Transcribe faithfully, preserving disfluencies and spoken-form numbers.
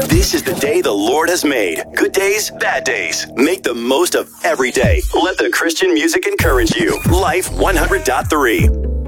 This is the day the Lord has made. Good days, bad days. Make the most of every day. Let the Christian music encourage you. Life one hundred point three.